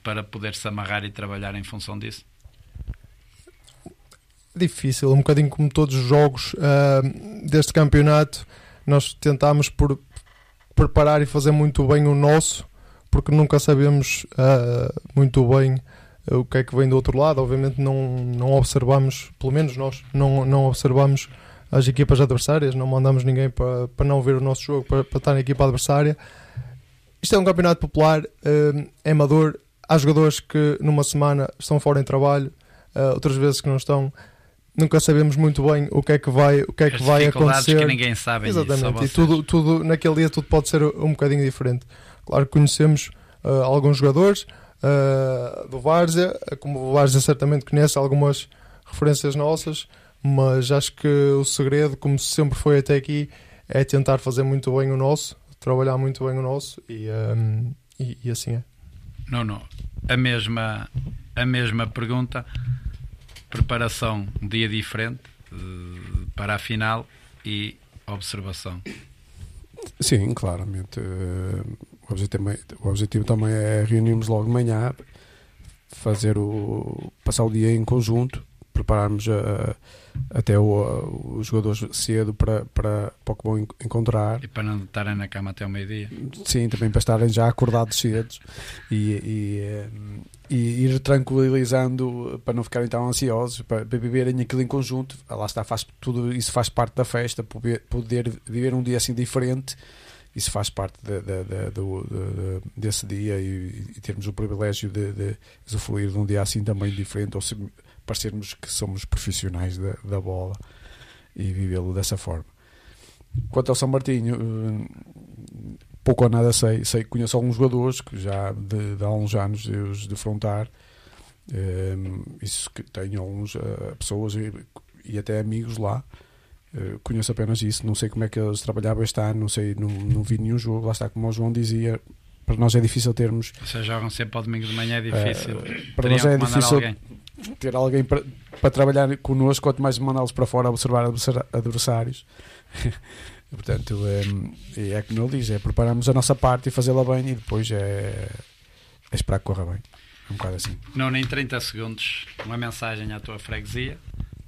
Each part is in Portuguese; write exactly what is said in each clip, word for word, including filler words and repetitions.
para poder se amarrar e trabalhar em função disso? Difícil, um bocadinho como todos os jogos uh, deste campeonato. Nós tentámos por preparar e fazer muito bem o nosso, porque nunca sabemos uh, muito bem o que é que vem do outro lado. Obviamente não, não observamos, pelo menos nós, não, não observamos as equipas adversárias, não mandamos ninguém para, para não ver o nosso jogo, para, para estar na equipa adversária. Isto é um campeonato popular, uh, é amador. Há jogadores que numa semana estão fora em trabalho, uh, outras vezes que não estão. Nunca sabemos muito bem o que é que vai, o que é que vai acontecer. Que ninguém sabe. Exatamente. E tudo, tudo, naquele dia tudo pode ser um bocadinho diferente. Claro que conhecemos uh, alguns jogadores uh, do Várzea, como o Várzea certamente conhece algumas referências nossas, mas acho que o segredo, como sempre foi até aqui, é tentar fazer muito bem o nosso, trabalhar muito bem o nosso e, um, e, e assim é. Não, não. A mesma, a mesma pergunta. Preparação, um dia diferente uh, para a final e observação. Sim, claramente. Uh, o, objetivo, o objetivo também é reunirmos logo de manhã, fazer o, passar o dia em conjunto, prepararmos a, a, até o, a, os jogadores cedo para, para, para o que vão encontrar. E para não estarem na cama até o meio-dia. Sim, também para estarem já acordados cedo e, e, e ir tranquilizando para não ficarem tão ansiosos, para, para viverem aquilo em conjunto. Lá está, faz, tudo isso faz parte da festa, poder, poder viver um dia assim diferente. Isso faz parte de, de, de, de, de, desse dia e, e termos o privilégio de, de usufruir de um dia assim também diferente, ou se parecermos que somos profissionais da, da bola e vivê-lo dessa forma. Quanto ao São Martinho, pouco ou nada sei, sei que conheço alguns jogadores que já de, de há uns anos de os defrontar, um, isso que tenho alguns uh, pessoas e, e até amigos lá. Uh, conheço apenas isso, não sei como é que eles trabalhavam este ano, não sei, não, não vi nenhum jogo. Lá está, como o João dizia, para nós é difícil termos. Vocês jogam sempre ao domingo de manhã, é difícil. Uh, para nós é difícil alguém. ter alguém para, para trabalhar connosco, quanto mais mandá-los para fora a observar adversários. Portanto, é, é como ele diz, é prepararmos a nossa parte e fazê-la bem, e depois é, é esperar que corra bem. É um bocado assim. Não, nem trinta segundos, uma mensagem à tua freguesia.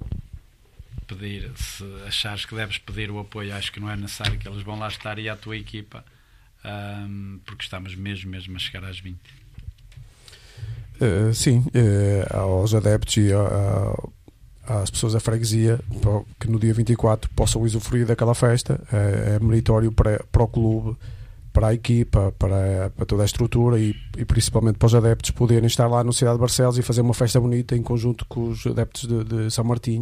Pedir, se achares que deves pedir o apoio, acho que não é necessário que eles vão lá estar, e à tua equipa, um, porque estamos mesmo, mesmo a chegar às vinte. Uh, sim, uh, aos adeptos e uh, às pessoas da freguesia que no dia vinte e quatro possam usufruir daquela festa. Uh, é meritório para, para o clube, para a equipa, para, para toda a estrutura e, e principalmente para os adeptos poderem estar lá no Cidade de Barcelos e fazer uma festa bonita em conjunto com os adeptos de, de São Martinho.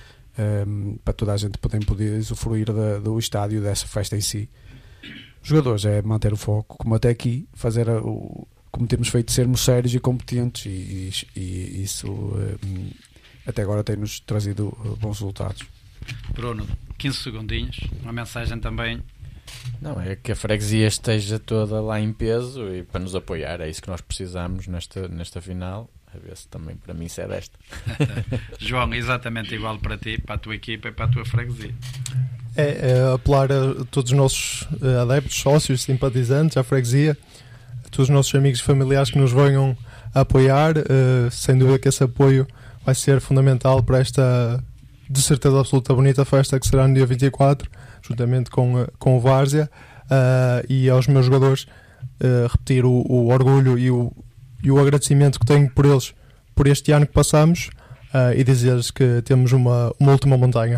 Um, para toda a gente poder, poder usufruir da, do estádio, dessa festa em si. Os jogadores é manter o foco, como até aqui, fazer a, o, como temos feito, sermos sérios e competentes, e, e, e isso um, até agora tem-nos trazido bons resultados. Bruno, quinze segundinhos, uma mensagem também. Não, é que a freguesia esteja toda lá em peso e para nos apoiar, é isso que nós precisamos nesta, nesta final. A ver se também para mim isso é desta. João, exatamente igual para ti, para a tua equipa e para a tua freguesia. É, é apelar a todos os nossos adeptos, sócios, simpatizantes, à freguesia, a todos os nossos amigos e familiares que nos venham a apoiar. Uh, sem dúvida que esse apoio vai ser fundamental para esta, de certeza absoluta, bonita festa que será no dia vinte e quatro, juntamente com, com o Várzea. Uh, e aos meus jogadores, uh, repetir o, o orgulho e o e o agradecimento que tenho por eles, por este ano que passamos, uh, e dizer-lhes que temos uma, uma última montanha.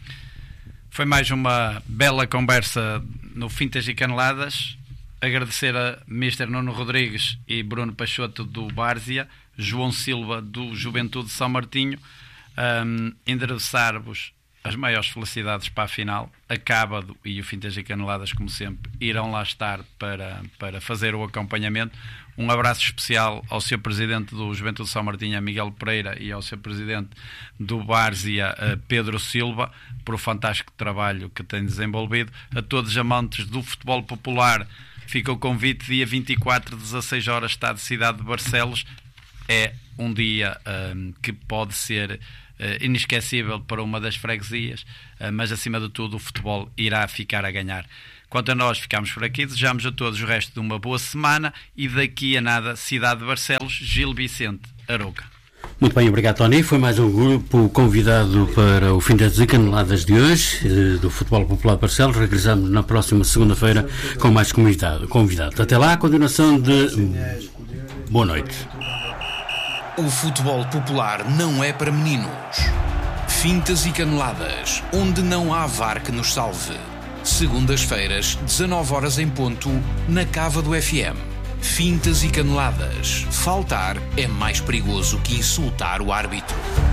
Foi mais uma bela conversa no Fintas e Caneladas. Agradecer a mister Nuno Rodrigues e Bruno Peixoto do Várzea, João Silva do Juventude de São Martinho, um, endereçar-vos as maiores felicidades para a final. Acábado e o Fintas e Caneladas, como sempre, irão lá estar para, para fazer o acompanhamento. Um abraço especial ao seu presidente do Juventude de São Martinho, Miguel Pereira, e ao seu presidente do Várzea, Pedro Silva, por o fantástico trabalho que tem desenvolvido. A todos os amantes do futebol popular, fica o convite, dia vinte e quatro, dezasseis horas, Estádio Cidade de Barcelos. É um dia um, que pode ser uh, inesquecível para uma das freguesias, uh, mas acima de tudo o futebol irá ficar a ganhar. Quanto a nós, ficamos por aqui. Desejamos a todos o resto de uma boa semana e daqui a nada, cidade de Barcelos, Gil Vicente Arouca. Muito bem, obrigado, Tony. Foi mais um grupo convidado para o fim das desencaneladas de hoje, do Futebol Popular de Barcelos. Regressamos na próxima segunda-feira com mais convidados. Até lá, a continuação de boa noite. O futebol popular não é para meninos. Fintas e caneladas, onde não há V A R que nos salve. Segundas-feiras, dezanove horas em ponto, na Cava do F M. Fintas e caneladas. Faltar é mais perigoso que insultar o árbitro.